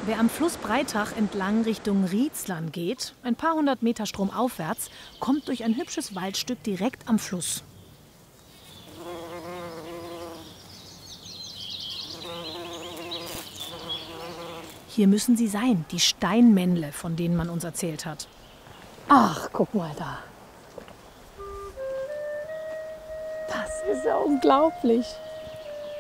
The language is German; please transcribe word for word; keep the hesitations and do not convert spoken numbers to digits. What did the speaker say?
Wer am Fluss Breitach entlang Richtung Rietzlern geht, ein paar hundert Meter stromaufwärts, kommt durch ein hübsches Waldstück direkt am Fluss. Hier müssen sie sein, die Steinmännle, von denen man uns erzählt hat. Ach, guck mal da. Das ist ja unglaublich.